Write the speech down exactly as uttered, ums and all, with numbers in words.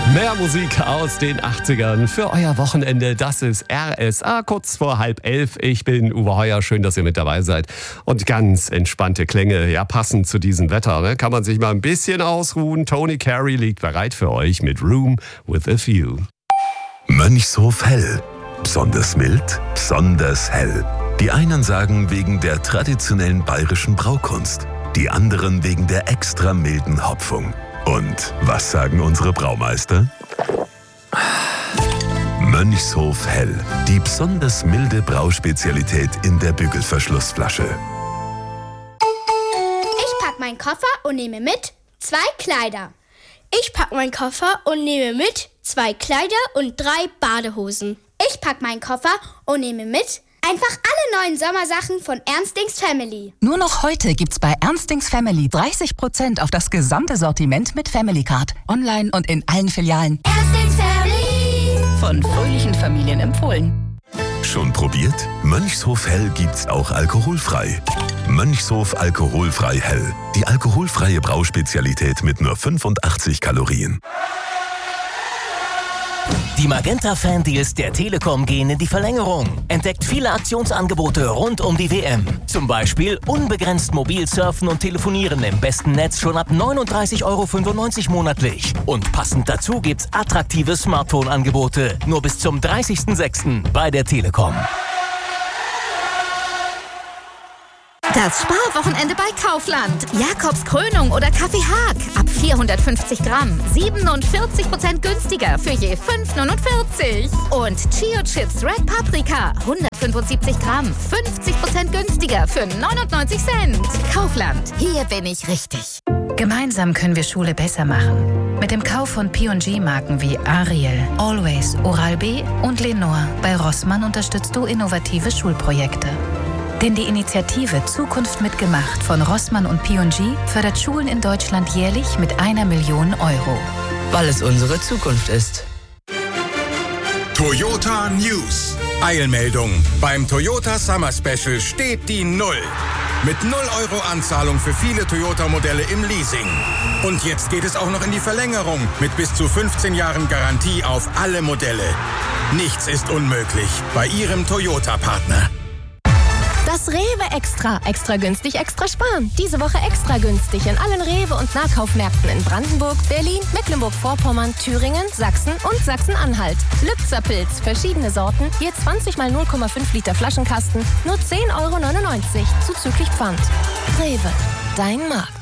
Mehr Musik aus den achtzigern für euer Wochenende. Das ist R S A, kurz vor halb elf. Ich bin Uwe Heuer, schön, dass ihr mit dabei seid. Und ganz entspannte Klänge, ja, passend zu diesem Wetter. Ne? Kann man sich mal ein bisschen ausruhen. Tony Carey liegt bereit für euch mit Room with a View. Mönchshof Hell. Besonders mild, besonders hell. Die einen sagen wegen der traditionellen bayerischen Braukunst. Die anderen wegen der extra milden Hopfung. Und was sagen unsere Braumeister? Mönchshof Hell, die besonders milde Brauspezialität in der Bügelverschlussflasche. Ich pack meinen Koffer und nehme mit zwei Kleider. Ich pack meinen Koffer und nehme mit zwei Kleider und drei Badehosen. Ich pack meinen Koffer und nehme mit einfach alle neuen Sommersachen von Ernstings Family. Nur noch heute gibt's bei Ernstings Family dreißig Prozent auf das gesamte Sortiment mit Family Card. Online und in allen Filialen. Ernstings Family. Von fröhlichen Familien empfohlen. Schon probiert? Mönchshof Hell gibt's auch alkoholfrei. Mönchshof Alkoholfrei Hell. Die alkoholfreie Brauspezialität mit nur fünfundachtzig Kalorien. Die Magenta-Fan-Deals der Telekom gehen in die Verlängerung. Entdeckt viele Aktionsangebote rund um die W M. Zum Beispiel unbegrenzt mobil surfen und telefonieren im besten Netz schon ab neununddreißig Euro fünfundneunzig monatlich. Und passend dazu gibt's attraktive Smartphone-Angebote. Nur bis zum dreißigsten sechsten bei der Telekom. Das Sparwochenende bei Kaufland. Jakobs Krönung oder Kaffee Haag. Ab vierhundertfünfzig Gramm. siebenundvierzig Prozent günstiger für je fünf neunundvierzig. Und Chio Chips Red Paprika. hundertfünfundsiebzig Gramm. fünfzig Prozent günstiger für neunundneunzig Cent. Kaufland. Hier bin ich richtig. Gemeinsam können wir Schule besser machen. Mit dem Kauf von P und G-Marken wie Ariel, Always, Oral-B und Lenore. Bei Rossmann unterstützt du innovative Schulprojekte. Denn die Initiative Zukunft mitgemacht von Rossmann und P und G fördert Schulen in Deutschland jährlich mit einer Million Euro. Weil es unsere Zukunft ist. Toyota News. Eilmeldung. Beim Toyota Summer Special steht die Null. Mit null Euro Anzahlung für viele Toyota-Modelle im Leasing. Und jetzt geht es auch noch in die Verlängerung mit bis zu fünfzehn Jahren Garantie auf alle Modelle. Nichts ist unmöglich bei Ihrem Toyota-Partner. Das Rewe Extra. Extra günstig, extra sparen. Diese Woche extra günstig in allen Rewe- und Nahkaufmärkten in Brandenburg, Berlin, Mecklenburg-Vorpommern, Thüringen, Sachsen und Sachsen-Anhalt. Lübzer-Pilz, verschiedene Sorten, je zwanzig mal null Komma fünf Liter Flaschenkasten, nur zehn Euro neunundneunzig, zuzüglich Pfand. Rewe, dein Markt.